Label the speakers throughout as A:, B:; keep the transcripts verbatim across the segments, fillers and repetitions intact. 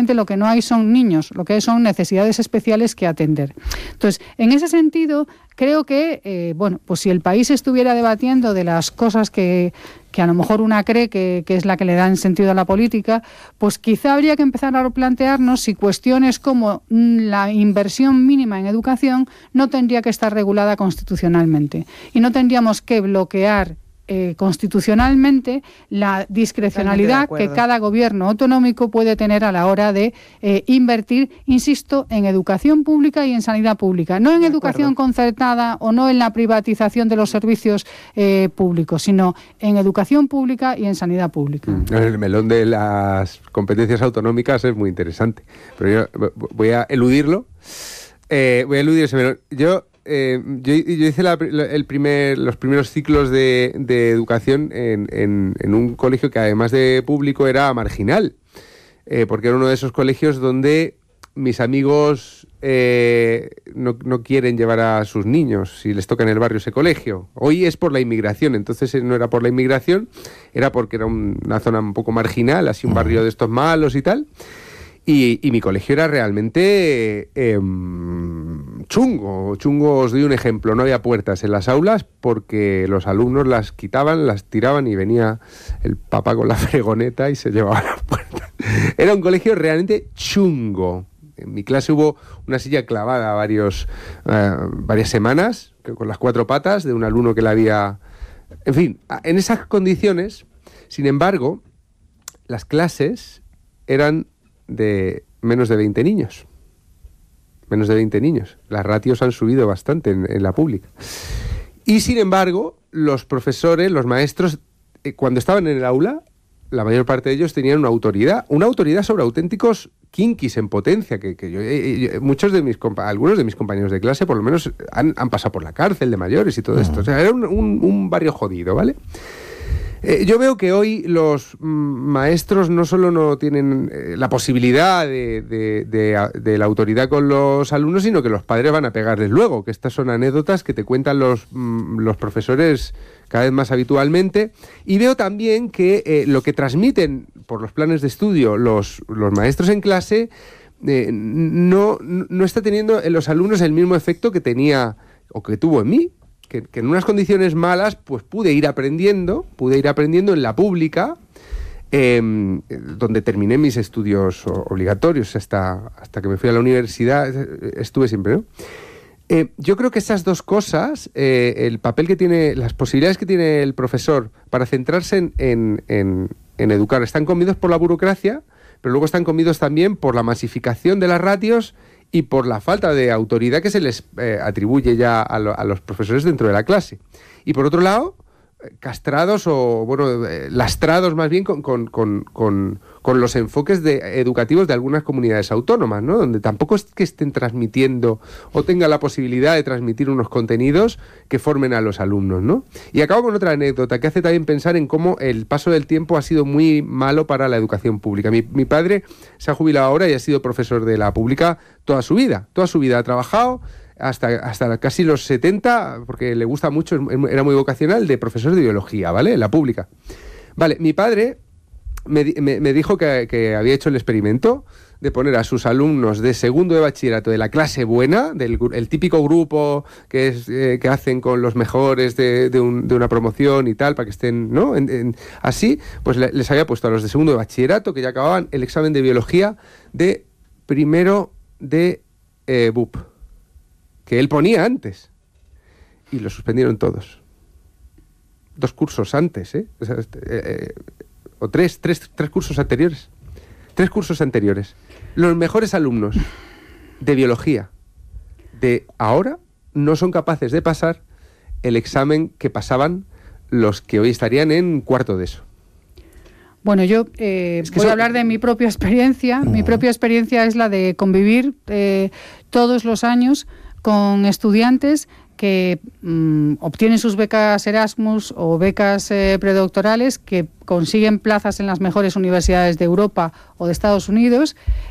A: realmente lo que no hay son niños, lo que hay son necesidades especiales que atender. Entonces, en ese sentido, creo que, eh, bueno, pues si el país estuviera debatiendo de las cosas que, que a lo mejor una cree que, que es la que le dan sentido a la política, pues quizá habría que empezar a plantearnos si cuestiones como la inversión mínima en educación no tendría que estar regulada constitucionalmente y no tendríamos que bloquear Eh, constitucionalmente la discrecionalidad que cada gobierno autonómico puede tener a la hora de eh, invertir, insisto, en educación pública y en sanidad pública. No en de educación acuerdo. concertada o no en la privatización de los servicios eh, públicos, sino en educación pública y en sanidad pública.
B: Mm, el melón de las competencias autonómicas es muy interesante, pero yo voy a eludirlo. Eh, voy a eludir ese melón. Yo Eh, yo, yo hice la, el primer, los primeros ciclos de, de educación en, en, en un colegio que además de público era marginal, eh, porque era uno de esos colegios donde mis amigos eh, no, no quieren llevar a sus niños si les toca en el barrio ese colegio. Hoy es por la inmigración, entonces no era por la inmigración, era porque era un, una zona un poco marginal, así un barrio de estos malos y tal. Y, y mi colegio era realmente eh, chungo. Chungo, os doy un ejemplo. No había puertas en las aulas porque los alumnos las quitaban, las tiraban y venía el papá con la fregoneta y se llevaba las puertas. Era un colegio realmente chungo. En mi clase hubo una silla clavada varios, uh, varias semanas, con las cuatro patas de un alumno que la había... En fin, en esas condiciones, sin embargo, las clases eran de menos de veinte niños. Menos de veinte niños. Las ratios han subido bastante en, en la pública. Y sin embargo, los profesores, los maestros, eh, cuando estaban en el aula, la mayor parte de ellos tenían una autoridad, una autoridad sobre auténticos kinkis en potencia, que, que yo, eh, yo, muchos de mis compa- algunos de mis compañeros de clase, por lo menos, han, han pasado por la cárcel de mayores y todo uh-huh. esto. O sea, era un, un, un barrio jodido, ¿vale? Eh, yo veo que hoy los mm, maestros no solo no tienen eh, la posibilidad de, de, de, de la autoridad con los alumnos, sino que los padres van a pegarles luego, que estas son anécdotas que te cuentan los, mm, los profesores cada vez más habitualmente. Y veo también que eh, lo que transmiten por los planes de estudio los, los maestros en clase eh, no, no está teniendo en los alumnos el mismo efecto que tenía o que tuvo en mí. Que, que en unas condiciones malas pues pude ir aprendiendo, pude ir aprendiendo en la pública, eh, donde terminé mis estudios obligatorios hasta, hasta que me fui a la universidad, estuve siempre, ¿no? Eh, yo creo que esas dos cosas, eh, el papel que tiene, las posibilidades que tiene el profesor para centrarse en, en, en, en educar, están comidos por la burocracia, pero luego están comidos también por la masificación de las ratios y por la falta de autoridad que se les eh, atribuye ya a, lo, a los profesores dentro de la clase. Y por otro lado, castrados o, bueno, eh, lastrados más bien con, con, con, con, con los enfoques de, educativos de algunas comunidades autónomas, ¿no? Donde tampoco es que estén transmitiendo o tengan la posibilidad de transmitir unos contenidos que formen a los alumnos, ¿no? Y acabo con otra anécdota que hace también pensar en cómo el paso del tiempo ha sido muy malo para la educación pública. Mi, mi padre se ha jubilado ahora y ha sido profesor de la pública toda su vida. Toda su vida ha trabajado hasta, hasta casi los setenta, porque le gusta mucho, era muy vocacional, de profesor de biología, ¿vale? En la pública. Vale, mi padre me, me, me dijo que, que había hecho el experimento de poner a sus alumnos de segundo de bachillerato de la clase buena, del el típico grupo que es eh, que hacen con los mejores de, de, un, de una promoción y tal, para que estén, ¿no? En, en, así, pues le, les había puesto a los de segundo de bachillerato, que ya acababan el examen de biología de primero de eh, B U P, que él ponía antes, y lo suspendieron todos. Dos cursos antes, ¿eh? O, sea, eh, eh, o tres, tres, tres cursos anteriores. Tres cursos anteriores. Los mejores alumnos de biología de ahora no son capaces de pasar el examen que pasaban los que hoy estarían en cuarto de eso.
A: Bueno, yo eh, es que voy eso... a hablar de mi propia experiencia.
B: Uh-huh.
A: Mi propia experiencia es la de convivir eh, todos los años con estudiantes que mmm, obtienen sus becas Erasmus o becas eh, predoctorales, que consiguen plazas en las mejores universidades de Europa o de Estados Unidos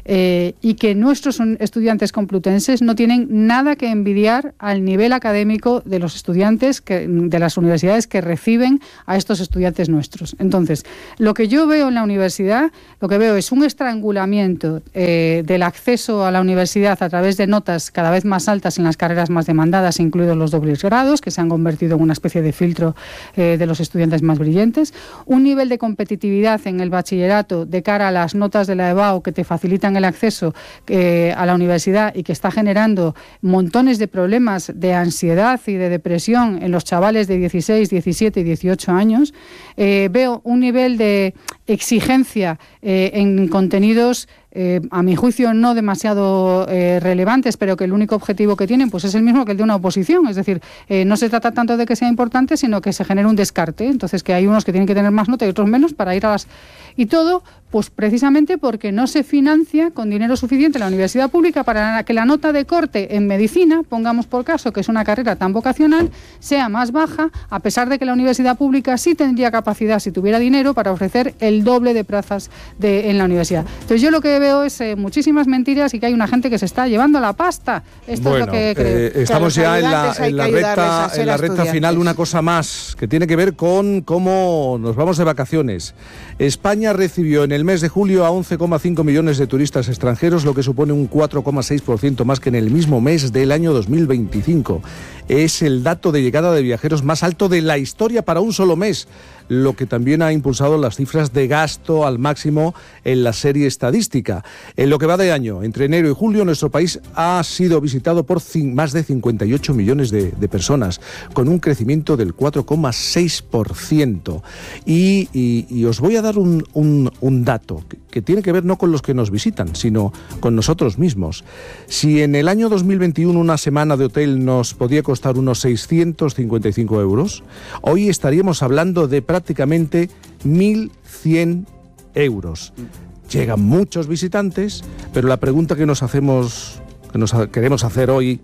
A: eh, y que nuestros estudiantes complutenses no tienen nada que envidiar al nivel académico de los estudiantes que, de las universidades que reciben a estos estudiantes nuestros. Entonces, lo que yo veo en la universidad, lo que veo es un estrangulamiento eh, del acceso a la universidad a través de notas cada vez más altas en las carreras más demandadas, incluidos los dobles grados, que se han convertido en una especie de filtro eh, de los estudiantes más brillantes, un nivel de competitividad en el bachillerato de cara a las notas de la EBAU que te facilitan el acceso eh, a la universidad y que está generando montones de problemas de ansiedad y de depresión en los chavales de dieciséis, diecisiete y dieciocho años. Eh, veo un nivel de exigencia eh, en contenidos Eh, a mi juicio no demasiado eh, relevantes, pero que el único objetivo que tienen pues es el mismo que el de una oposición, es decir, eh, no se trata tanto de que sea importante, sino que se genere un descarte, entonces que hay unos que tienen que tener más nota y otros menos para ir a las... Y todo, pues precisamente porque no se financia con dinero suficiente la universidad pública para que la nota de corte en medicina, pongamos por caso que es una carrera tan vocacional, sea más baja, a pesar de que la universidad pública sí tendría capacidad, si tuviera dinero, para ofrecer el doble de plazas de, en la universidad. Entonces yo lo que veo es eh, muchísimas mentiras y que hay una gente que se está llevando la pasta. Esto
C: bueno,
A: es lo que creo.
C: Eh, estamos ya en la, en la recta, en la recta final. Una cosa más que tiene que ver con cómo nos vamos de vacaciones. España recibió en el mes de julio a once coma cinco millones de turistas extranjeros, lo que supone un cuatro coma seis por ciento más que en el mismo mes del año dos mil veinticinco. Es el dato de llegada de viajeros más alto de la historia para un solo mes, lo que también ha impulsado las cifras de gasto al máximo en la serie estadística. En lo que va de año, entre enero y julio, nuestro país ha sido visitado por más de cincuenta y ocho millones de, de personas, con un crecimiento del cuatro coma seis por ciento. Y, y, y os voy a dar un, un, un dato que, que tiene que ver no con los que nos visitan, sino con nosotros mismos. Si en el año dos mil veintiuno una semana de hotel nos podía costar unos seiscientos cincuenta y cinco euros, hoy estaríamos hablando de prácticamente mil cien euros. Llegan muchos visitantes, pero la pregunta que nos hacemos, que nos queremos hacer hoy,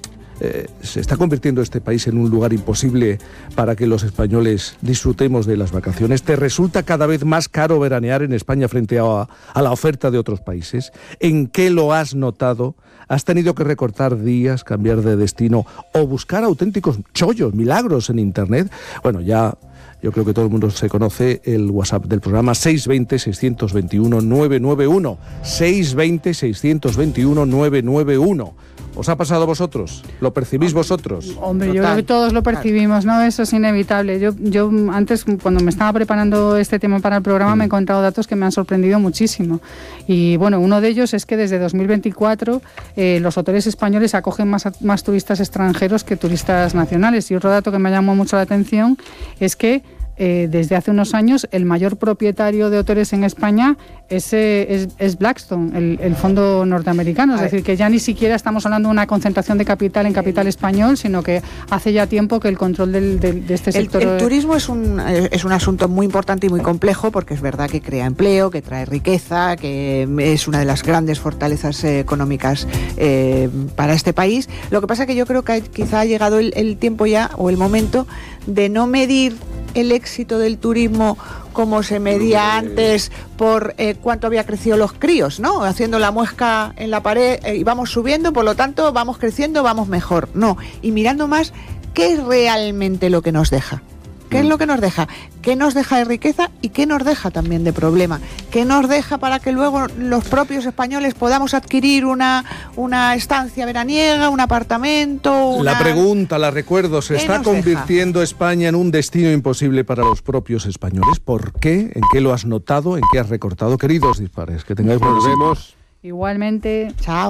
C: eh, ¿se está convirtiendo este país en un lugar imposible para que los españoles disfrutemos de las vacaciones? ¿Te resulta cada vez más caro veranear en España frente a, a la oferta de otros países? ¿En qué lo has notado? ¿Has tenido que recortar días, cambiar de destino o buscar auténticos chollos, milagros en Internet? Bueno, ya... Yo creo que todo el mundo se conoce el WhatsApp del programa seis dos cero, seis dos uno, nueve nueve uno. seis dos cero, seis dos uno, nueve nueve uno. ¿Os ha pasado a vosotros? ¿Lo percibís vosotros?
A: Hombre, Total. Yo creo que todos lo percibimos, ¿no? Eso es inevitable. Yo, yo antes, cuando me estaba preparando este tema para el programa, mm. me he encontrado datos que me han sorprendido muchísimo. Y bueno, uno de ellos es que desde dos mil veinticuatro eh, los hoteles españoles acogen más, más turistas extranjeros que turistas nacionales. Y otro dato que me llamó mucho la atención es que Eh, desde hace unos años el mayor propietario de hoteles en España es, eh, es, es Blackstone, el, el fondo norteamericano. Es decir, que ya ni siquiera estamos hablando de una concentración de capital en capital español, sino que hace ya tiempo que el control del, del, de este sector...
D: El, el turismo es un, es un asunto muy importante y muy complejo, porque es verdad que crea empleo, que trae riqueza, que es una de las grandes fortalezas eh, económicas eh, para este país. Lo que pasa es que yo creo que quizá ha llegado el, el tiempo ya, o el momento, de no medir el éxito del turismo como se medía antes por eh, cuánto había crecido los críos, ¿no? Haciendo la muesca en la pared eh, y vamos subiendo, por lo tanto vamos creciendo, vamos mejor. No, y mirando más qué es realmente lo que nos deja. ¿Qué es lo que nos deja? ¿Qué nos deja de riqueza y qué nos deja también de problema? ¿Qué nos deja para que luego los propios españoles podamos adquirir una, una estancia veraniega, un apartamento? Una...
C: La pregunta, la recuerdo, ¿se está convirtiendo deja? España en un destino imposible para los propios españoles? ¿Por qué? ¿En qué lo has notado? ¿En qué has recortado? Queridos dispares, que tengáis buenos días.
B: Nos vemos.
A: Igualmente.
D: Chao.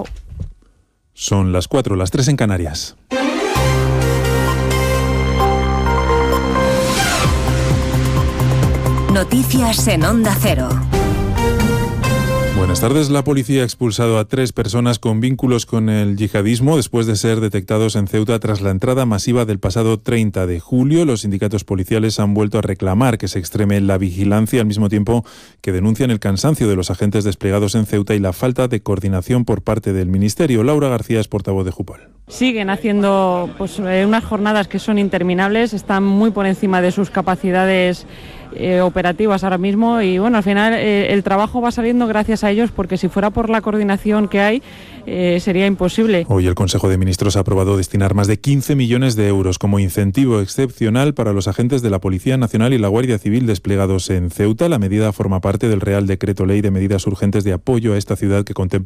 E: Son las cuatro, las tres en Canarias.
F: Noticias en Onda Cero.
E: Buenas tardes. La policía ha expulsado a tres personas con vínculos con el yihadismo después de ser detectados en Ceuta tras la entrada masiva del pasado treinta de julio. Los sindicatos policiales han vuelto a reclamar que se extreme la vigilancia, al mismo tiempo que denuncian el cansancio de los agentes desplegados en Ceuta y la falta de coordinación por parte del Ministerio. Laura García es portavoz de Jupol.
G: Siguen haciendo pues, eh, unas jornadas que son interminables, están muy por encima de sus capacidades eh, operativas ahora mismo y bueno, al final eh, el trabajo va saliendo gracias a ellos porque si fuera por la coordinación que hay eh, sería imposible.
E: Hoy el Consejo de Ministros ha aprobado destinar más de quince millones de euros como incentivo excepcional para los agentes de la Policía Nacional y la Guardia Civil desplegados en Ceuta. La medida forma parte del Real Decreto Ley de Medidas Urgentes de Apoyo a esta ciudad que contempla